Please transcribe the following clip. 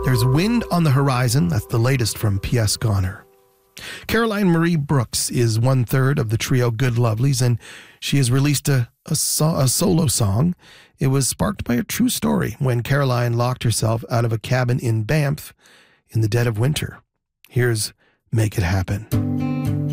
There's Wind on the Horizon. That's the latest from P.S. Goner. Caroline Marie Brooks is one-third of the trio Good Lovelies, and she has released a solo song. It was sparked by a true story when Caroline locked herself out of a cabin in Banff in the dead of winter. Here's Make It Happen.